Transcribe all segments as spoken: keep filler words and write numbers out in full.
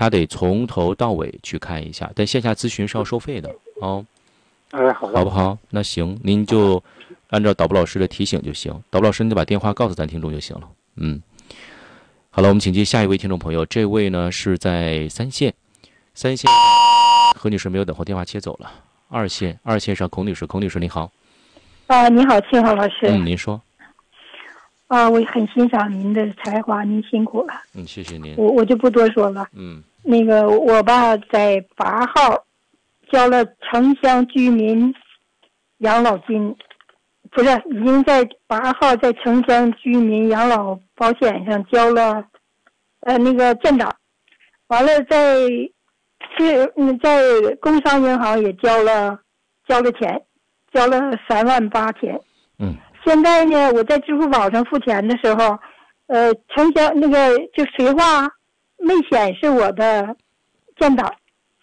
他得从头到尾去看一下，但线下咨询是要收费的哦。 哎，好的， 好不好？那行，您就按照导播老师的提醒就行。导播老师，你就把电话告诉咱听众就行了。嗯，好了，我们请接下一位听众朋友，这位呢是在三线，三线何女士没有等候电话接走了。二线，二线上孔女士，孔女士你好。 啊，你好，庆浩老师。 嗯，您说。 啊，我很欣赏您的才华，您辛苦了。 嗯，谢谢您。 我我就不多说了。 嗯。 那个，我爸在八号交了城乡居民养老金，不是，已经在八号在城乡居民养老保险上交了，呃，那个建档，完了在是嗯在工商银行也交了交了钱，交了三万八千。 嗯。 现在呢，我在支付宝上付钱的时候，呃，城乡那个就绥化没显示我的建档。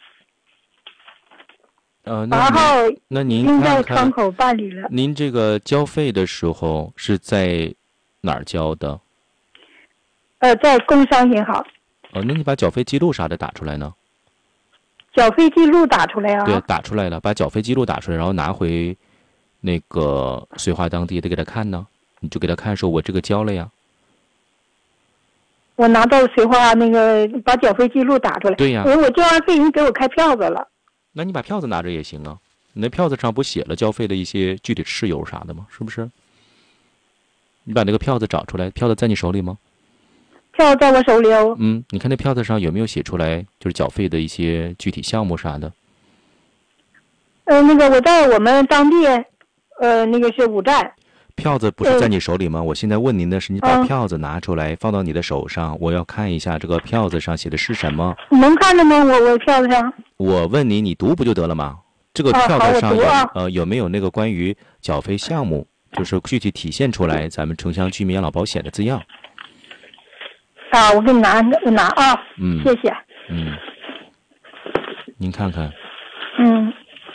呃， 八号那您已经在看窗口办理了。 您这个交费的时候是在哪儿交的？ 呃，在工商银行。 哦，那你把缴费记录啥的打出来呢？ 缴费记录打出来啊？ 对，打出来了，把缴费记录打出来，然后拿回那个绥化当地得给他看呢，你就给他看说我这个交了呀。 我拿到绥化那个把缴费记录打出来。 对呀。 我我交完费人给我开票子了。 那你把票子拿着也行啊，你那票子上不写了交费的一些具体事由啥的吗？是不是？你把那个票子找出来，票子在你手里吗？ 票在我手里哦。 嗯，你看那票子上有没有写出来就是缴费的一些具体项目啥的？ 呃，那个我在我们当地，呃，那个是五站。 票子不是在你手里吗？ 呃、 我现在问您的是，你把票子拿出来、嗯、放到你的手上，我要看一下这个票子上写的是什么。 能看着吗？我我票子上。 我问你，你读不就得了吗？这个票子上有、 啊啊、 呃有没有那个关于缴费项目，就是具体体现出来咱们城乡居民养老保险的字样？ 啊，我给你拿，我拿啊。 嗯， 谢谢。 嗯，您看看。 嗯。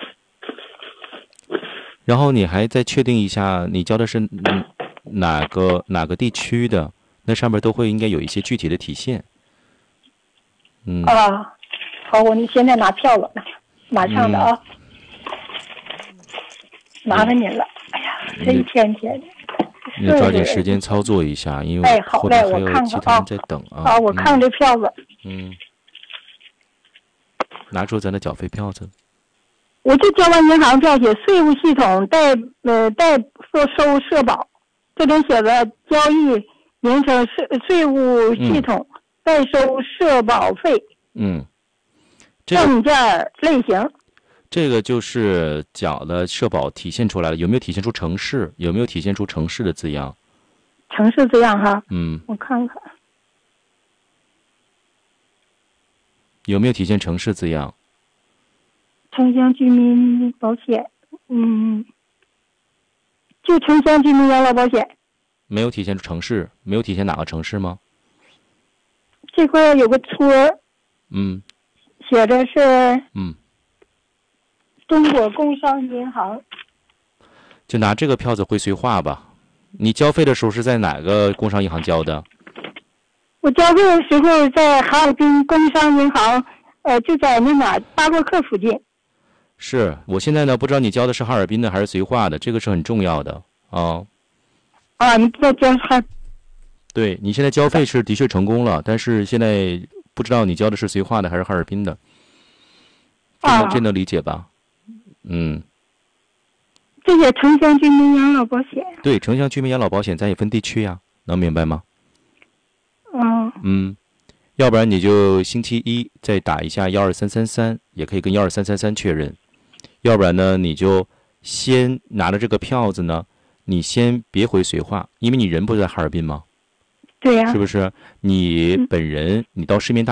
然后你还再确定一下，你交的是哪个哪个地区的？那上面都会应该有一些具体的体现。嗯。 啊，好，我你现在拿票了，马上的啊。嗯、麻烦您了，哎呀，这一天天的。 你抓紧时间操作一下，因为后面还有其他人在等啊。 啊，我看这票子。 嗯。拿出咱的缴费票子。 我就交完银行票，写税务系统代呃代收社保，这边写着交易名称税税务系统代收社保费。 嗯。这个、 证件类型。 这个就是缴的社保体现出来了，有没有体现出城市？有没有体现出城市的字样？ 城市字样哈。 嗯。 我看看。 有没有体现城市字样？ 城乡居民保险，嗯，就城乡居民养老保险。 没有体现出城市，没有体现哪个城市吗？ 这块有个村。 嗯。 写的是。 嗯。 中国工商银行。 就拿这个票子回绥化吧。你交费的时候是在哪个工商银行交的？ 我交费的时候在哈尔滨工商银行，呃，就在那哪巴洛克附近。 是我现在呢，不知道你交的是哈尔滨的还是绥化的，这个是很重要的啊、哦。 啊，你在交哈？ 对，你现在交费是的确成功了，但是现在不知道你交的是绥化的还是哈尔滨的。 啊， 这能理解吧？嗯。 这些城乡居民养老保险。 对，城乡居民养老保险咱也分地区呀，能明白吗？ 嗯。 嗯。要不然你就星期一再打一下幺二三三三，也可以跟幺二三三三确认。要不然呢，你就先拿着这个票子呢，你先别回绥化，因为你人不在哈尔滨吗？ 对呀、啊。 是不是？你本人、嗯、你到市面大